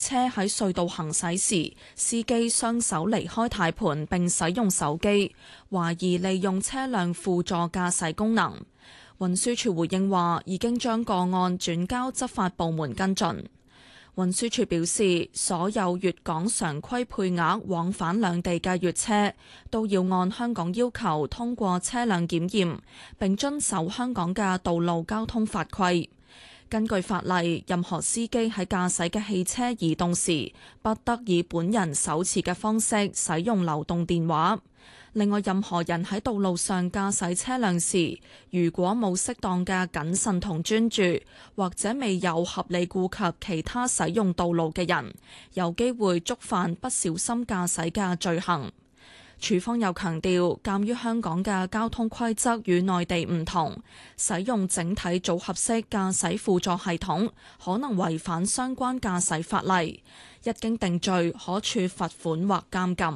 車喺隧道行駛時，司機雙手離開軚盤並使用手機，懷疑利用車輛輔助駕駛功能。運輸署回應話，已經將個案轉交執法部門跟進。運輸署表示，所有粵港常規配額往返兩地嘅粵車都要按香港要求通過車輛檢驗，並遵守香港嘅道路交通法規。根據法例，任何司機喺駕駛嘅汽車移動時，不得以本人手持嘅方式使用流動電話。另外，任何人喺道路上駕駛車輛時，如果冇適當嘅謹慎同專注，或者未有合理顧及其他使用道路嘅人，有機會觸犯不小心駕駛嘅罪行。署方又強調，鑑於香港嘅交通規則與內地唔同，使用整體組合式駕駛輔助系統可能違反相關駕駛法例，一經定罪可處罰款或監禁。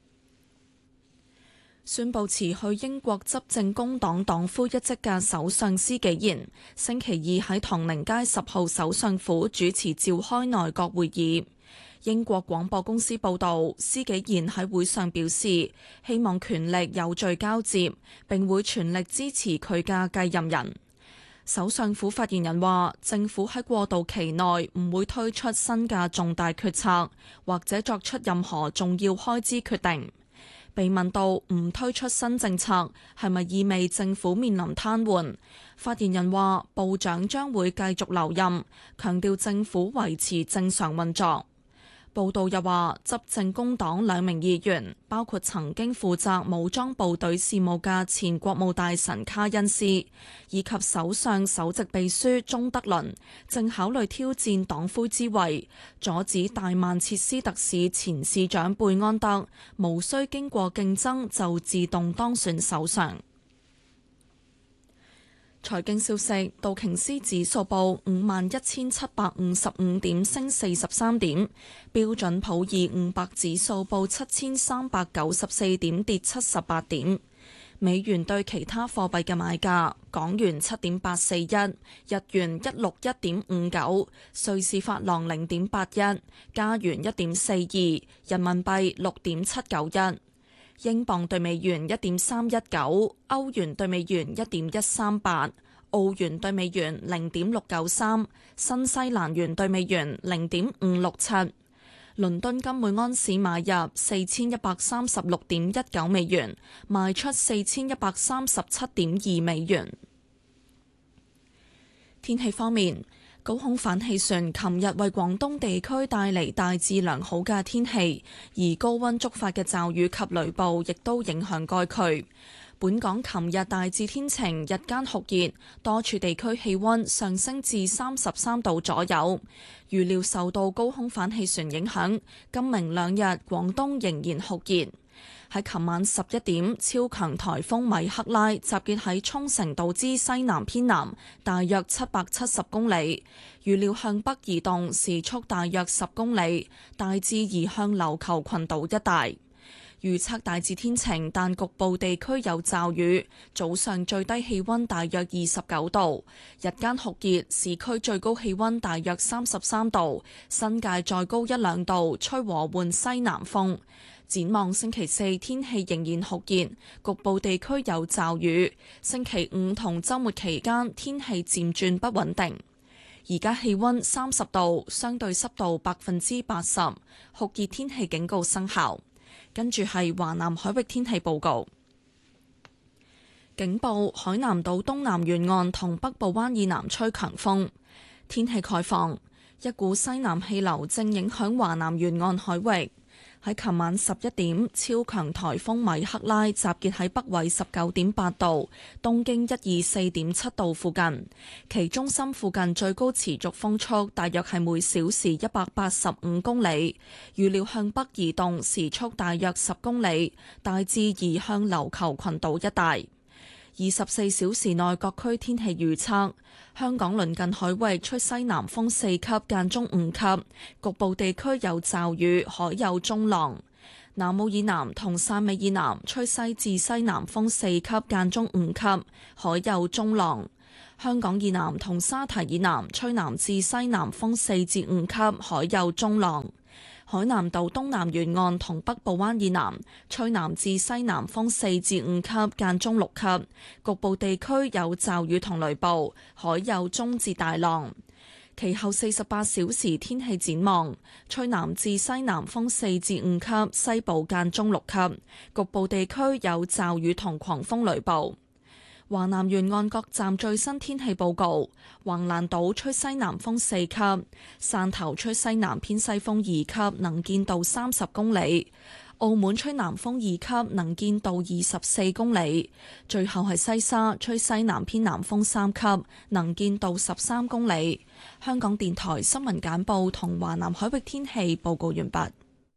宣布辭去英國執政工黨黨魁一職嘅首相施紀賢，星期二喺唐寧街10號首相府主持召開內閣會議。英國廣播公司報導，施紀賢喺會上表示，希望權力有序交接，並會全力支持佢嘅繼任人。首相府發言人話，政府喺過渡期內唔會推出新嘅重大決策，或者作出任何重要開支決定。被問到唔推出新政策係咪意味政府面臨癱瘓，發言人話，部長將會繼續留任，強調政府維持正常運作。報道又話，執政工黨2名議員，包括曾經負責武裝部隊事務嘅前國務大臣卡恩斯，以及首相首席秘書鍾德倫，正考慮挑戰黨魁之位，阻止大曼徹斯特市前市長貝安德無需經過競爭就自動當選首相。財經消息，道瓊斯指數報51,755點，升43點；標準普爾500指數報7,394點，跌78點。美元對其他貨幣嘅買價：港元7.841，日元161.59，瑞士法郎0.81，加元1.42，人民幣6.791。英鎊對美元1.319，歐元對美元1.138，澳元對美元0.693，新西蘭元對美元0.567。倫敦金每安士買入4136.19美元，賣出4137.2美元。天氣方面，高空反氣旋琴日為廣東地區帶嚟大致良好嘅天氣，而高溫觸發嘅驟雨及雷暴亦都影響該區。本港琴日大致天晴，日間酷熱，多處地區氣溫上升至33度左右。預料受到高空反氣旋影響，今明兩日廣東仍然酷熱。喺琴晚11點，超強颱風米克拉集結喺沖繩島之西南偏南，大約770公里，預料向北移動，時速大約10公里，大致移向琉球群島一帶。預測大致天晴，但局部地區有驟雨。早上最低氣溫大約29度，日間酷熱，市區最高氣溫大約33度，新界再高1-2度，吹和緩西南風。展望星期4天氣仍然酷熱，局部地區有驟雨。星期5同週末期間天氣漸轉不穩定。而家氣溫30度，相對濕度80%，酷熱天氣警告生效。跟住係華南海域天氣報告，警報：海南島東南沿岸同北部灣以南吹強風。天氣概況：一股西南氣流正影響華南沿岸海域。喺琴晚11點，超強颱風米克拉集結喺北緯19.8度、東經124.7度附近，其中心附近最高持續風速大約係每小時185公里，預料向北移動，時速大約10公里，大致移向琉球群島一帶。24小時內各區天氣預測：香港鄰近海域吹西南風4級間中5級，局部地區有驟雨，海有中浪；南澳以南同汕尾以南吹西至西南風4級間中5級，海有中浪； 香港以南同沙堤以南吹南至西南風4至5級，海有中浪。海南島東南沿岸同北部灣以南吹南至西南風4至5級，間中6級，局部地區有驟雨同雷暴，海有中至大浪。其後48小時天氣展望，吹南至西南風4至5級，西部間中6級，局部地區有驟雨同狂風雷暴。華南沿岸各站最新天氣報告：橫瀾島吹西南風4級，汕頭吹西南偏西風2級，能見度30公里；澳門吹南風2級，能見度24公里；最後係西沙吹西南偏南風3級，能見度13公里。香港電台新聞簡報同華南海域天氣報告完畢。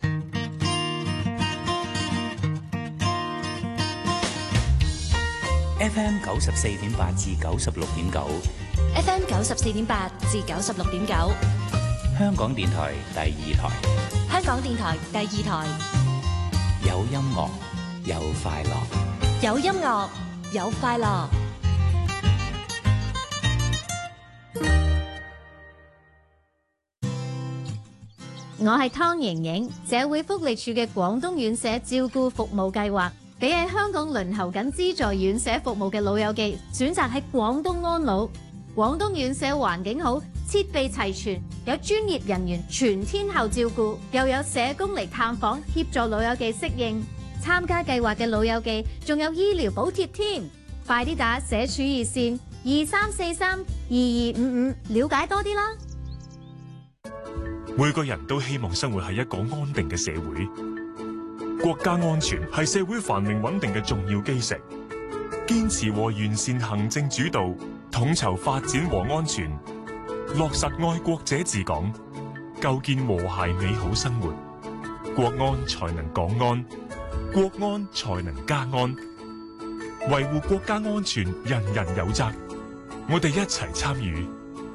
FM 94.8至96.9 ，FM 94.8至96.9， 香港電台第二台， 香港電台第二台， 有音樂有快樂， 有音樂有快樂。 我係湯瑩瑩，社會福利署嘅廣東院舍照顧服務計劃，俾喺香港輪候緊資助院舍服務嘅老友記選擇喺廣東安老。廣東院舍環境好，設備齊全，有專業人員全天候照顧，又有社工嚟探訪協助老友記適應。參加計劃嘅老友記仲有醫療補貼添，快啲打社署熱線23432255了解多啲啦。 每個人都希望生活喺一個安定嘅社會，國家安全係社會繁榮穩定嘅重要基石。堅持和完善行政主導，統籌發展和安全，落實愛國者治港，構建和諧美好生活，國安才能港安，國安才能家安。維護國家安全，人人有責，我哋一齊參與。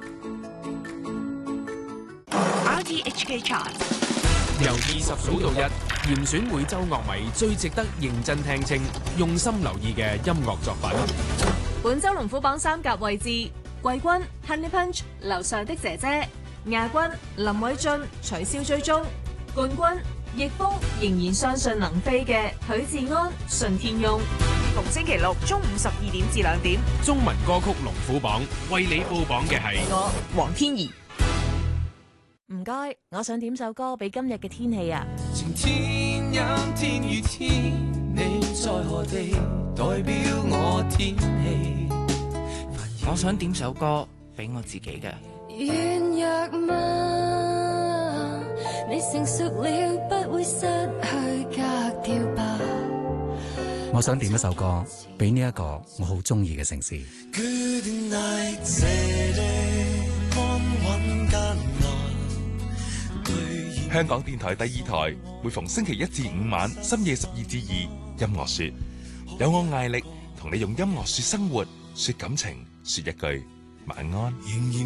RTHK Chart 由20數到1，嚴選每週樂迷最值得認真聽清、用心留意嘅音樂作品。 本週龍虎榜3甲位置，季軍 Honey Punch 樓上的姐姐，亞軍林偉俊取消追蹤，冠軍逆風仍然相信能飛嘅許志安順天翁。逢星期六中午12點至2點， 中文歌曲龍虎榜為你報榜嘅係我黃天怡。 唔該，我想點首歌俾今日嘅天氣啊！ 晴天陰天雨天，你在何地？代表我天氣。 我想點首歌俾我自己嘅。 軟弱嗎？你成熟了，不會失去格調吧？ 我想點一首歌俾呢一個我好中意嘅城市。 Good night， 安穩艱難。 香港電台第二台每逢星期1至5晚深夜12至2，音樂說，有我艾力同你用音樂說生活，說感情，說一句晚安。